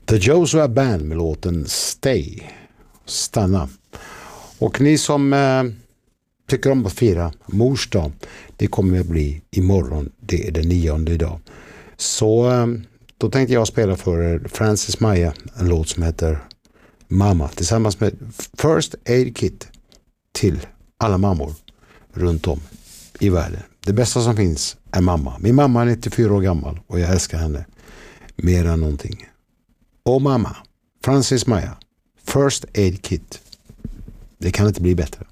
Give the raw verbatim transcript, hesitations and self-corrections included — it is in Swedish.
The Joshua Band med låten Stay, stanna. Och ni som eh, tycker om att fira mors dag, det kommer att bli imorgon, det är den nionde idag. Så eh, då tänkte jag spela för Francis Maya en låt som heter Mamma tillsammans med First Aid Kit till alla mammor runt om i världen. Det bästa som finns är mamma. Min mamma är nittiofyra år gammal och jag älskar henne mer än någonting. Och mamma, Francis Maya, First Aid Kit. Det kan inte bli bättre.